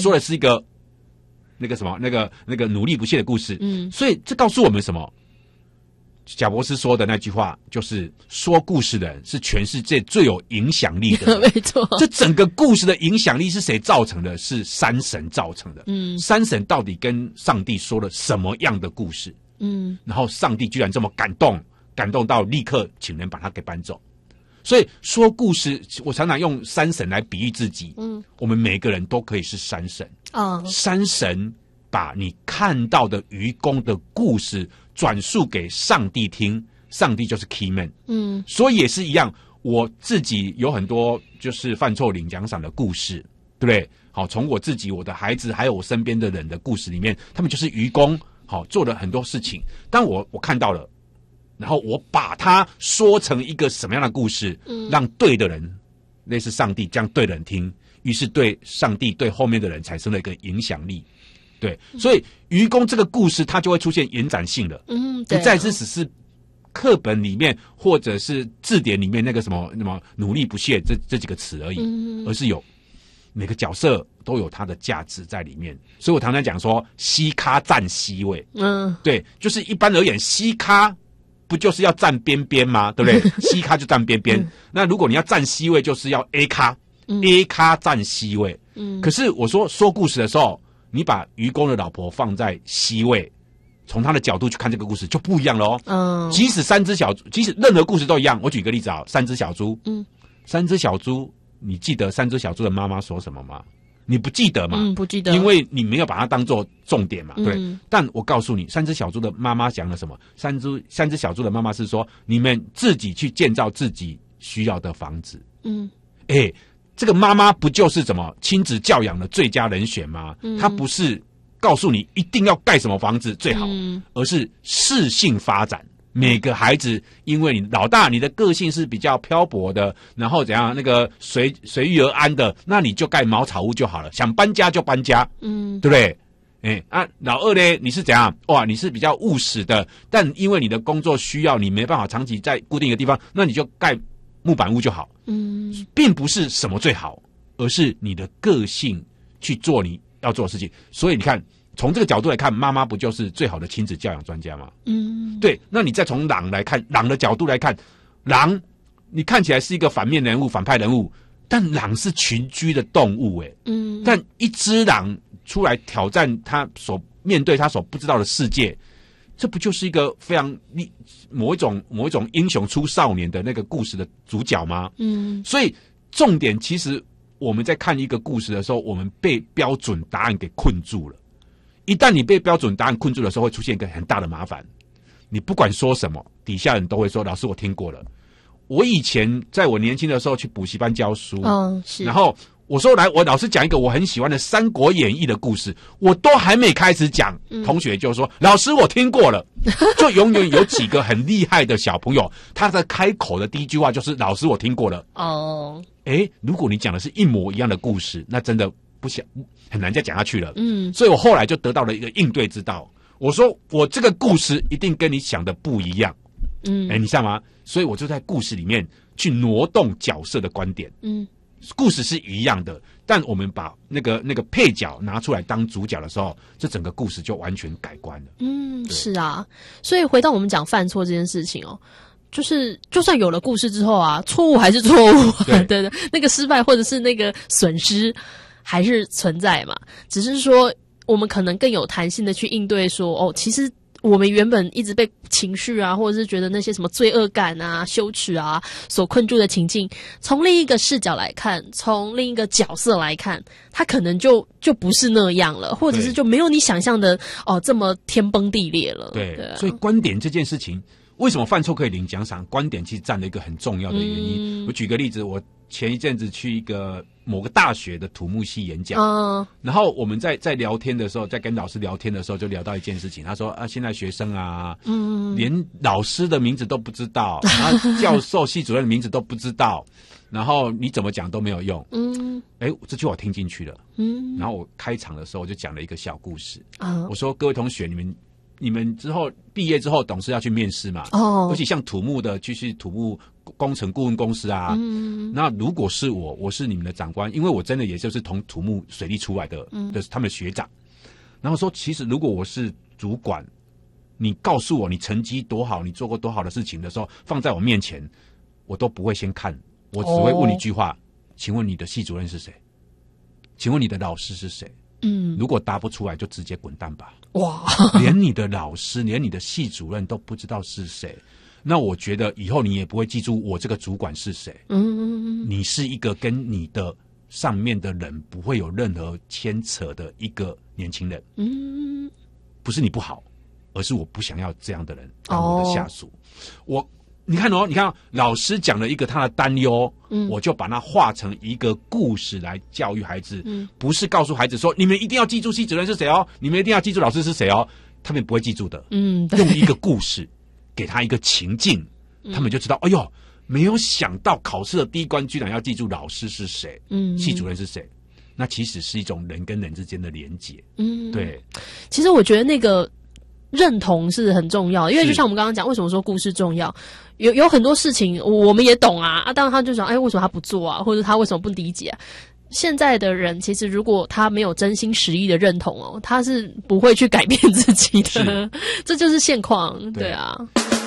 说的是一个那个什么那个努力不懈的故事。所以这告诉我们什么？贾博士说的那句话就是说故事的人是全世界最有影响力的人。 没错， 这整个故事的影响力是谁造成的？是山神造成的。山神到底跟上帝说了什么样的故事？然后上帝居然这么感动到立刻请人把他给搬走。所以说故事，我常常用山神来比喻自己。我们每个人都可以是山神。山神把你看到的愚公的故事转述给上帝听，上帝就是 key man。所以也是一样，我自己有很多就是犯错领奖赏的故事，对不对？好，从我自己、我的孩子还有我身边的人的故事里面，他们就是愚公，好做了很多事情。当我看到了，然后我把它说成一个什么样的故事，让对的人，类似上帝这样对的人听，于是对上帝对后面的人产生了一个影响力。对，所以愚公这个故事它就会出现延展性了。不再只是课本里面或者是字典里面那个什么努力不懈这几个词而已，而是有每个角色都有它的价值在里面。所以我常常讲说西咖占西位。对，就是一般而言西咖不就是要站边边吗？对不对？西咖就站边边。那如果你要站西位，就是要 A 咖，A 咖站西位。可是我说故事的时候，你把愚公的老婆放在西位，从他的角度去看这个故事就不一样了哦。即使三只小猪，即使任何故事都一样。我举个例子啊，三只小猪。三只小猪，你记得三只小猪的妈妈说什么吗？你不记得嘛？ 不记得， 因为你没有把它当作重点嘛。对。但我告诉你，三只小猪的妈妈讲了什么？三只小猪的妈妈是说，你们自己去建造自己需要的房子。这个妈妈不就是怎么亲子教养的最佳人选吗？她不是告诉你一定要盖什么房子最好，而是适性发展。每个孩子，因为你老大你的个性是比较漂泊的，然后怎样那个随遇而安的，那你就盖茅草屋就好了，想搬家就搬家，对不对？老二呢，你是怎样？哇，你是比较务实的，但因为你的工作需要，你没办法长期在固定的地方，那你就盖木板屋就好。并不是什么最好，而是你的个性去做你要做的事情。所以你看，从这个角度来看，妈妈不就是最好的亲子教养专家吗？对。那你再从狼来看，狼的角度来看，狼你看起来是一个反面人物、反派人物，但狼是群居的动物，但一只狼出来挑战他所面对他所不知道的世界，这不就是一个非常某一种英雄出少年的那个故事的主角吗？所以重点其实我们在看一个故事的时候，我们被标准答案给困住了。一旦你被标准答案困住的时候，会出现一个很大的麻烦。你不管说什么，底下人都会说：“老师，我听过了。”我以前在我年轻的时候去补习班教书，然后我说来，我老师讲一个我很喜欢的《三国演义》的故事，我都还没开始讲，同学就说：“老师，我听过了。”就永远有几个很厉害的小朋友，他在开口的第一句话就是：“老师，我听过了。”如果你讲的是一模一样的故事，那真的很难再讲下去了。所以我后来就得到了一个应对之道。我说我这个故事一定跟你想的不一样。你知道吗？所以我就在故事里面去挪动角色的观点。故事是一样的，但我们把那个配角拿出来当主角的时候，这整个故事就完全改观了。 是啊。所以回到我们讲犯错这件事情就是就算有了故事之后啊，错误还是错误。对，那个失败或者是那个损失还是存在嘛，只是说我们可能更有弹性的去应对说，其实我们原本一直被情绪啊，或者是觉得那些什么罪恶感啊、羞耻啊所困住的情境，从另一个视角来看，从另一个角色来看，它可能就不是那样了，或者是就没有你想象的这么天崩地裂了。对， 所以观点这件事情，为什么犯错可以领奖赏？观点其实占了一个很重要的原因。我举个例子，我前一阵子去一个某个大学的土木系演讲，然后我们在聊天的时候，在跟老师聊天的时候，就聊到一件事情。他说现在学生啊，连老师的名字都不知道，然后教授、系主任的名字都不知道，然后你怎么讲都没有用。这句话我听进去了。然后我开场的时候我就讲了一个小故事。我说各位同学，你们你们之后毕业之后，董事要去面试嘛？尤其像土木的，去土木工程顾问公司啊。那如果是我是你们的长官，因为我真的也就是从土木水利出来的，他们的学长。然后说，其实如果我是主管，你告诉我你成绩多好，你做过多好的事情的时候，放在我面前，我都不会先看，我只会问一句话：请问你的系主任是谁？请问你的老师是谁？如果答不出来，就直接滚蛋吧。哇！连你的老师，连你的系主任都不知道是谁，那我觉得以后你也不会记住我这个主管是谁。你是一个跟你的上面的人不会有任何牵扯的一个年轻人。不是你不好，而是我不想要这样的人当我的下属。你看老师讲了一个他的担忧，我就把它化成一个故事来教育孩子，不是告诉孩子说你们一定要记住系主任是谁哦，你们一定要记住老师是谁哦，他们不会记住的。用一个故事给他一个情境，他们就知道，哎呦，没有想到考试的第一关居然要记住老师是谁，系主任是谁，那其实是一种人跟人之间的连结。对， 其实我觉得那个认同是很重要的，因为就像我们刚刚讲，为什么说故事重要？有很多事情我们也懂啊，当然他就想，为什么他不做啊，或者他为什么不理解啊？现在的人其实如果他没有真心实意的认同他是不会去改变自己的，这就是现况。对啊。